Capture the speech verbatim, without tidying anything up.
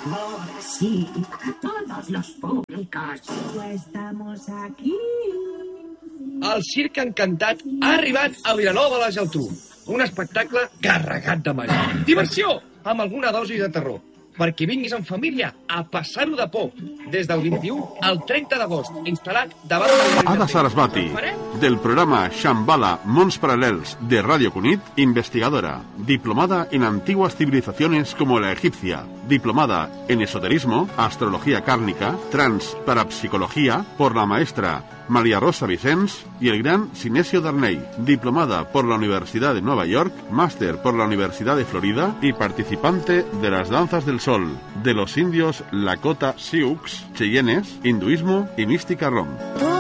Sí, a todos los públicos. Estamos aquí. El Circ Encantat ha arribat a Vilanova de la Geltrú. Un espectacle carregat de màgia. Diversió, amb alguna dosi de terror. Perquè vinguis en família a passar-ho de por. Des del vint-i-u al trenta d'agost, instal·lat davant del... Ada Sarasvati, del programa Shambhala Mons Paral·lels de Radio Cunit, investigadora, diplomada en antiguas civilizaciones como la egipcia, diplomada en esoterismo, astrología cárnica, transparapsicología, por la maestra María Rosa Vicens y el gran Sinesio Darney, diplomada por la Universidad de Nueva York, máster por la Universidad de Florida y participante de las danzas del sol, de los indios Lakota Sioux, Cheyennes, hinduismo y mística rom.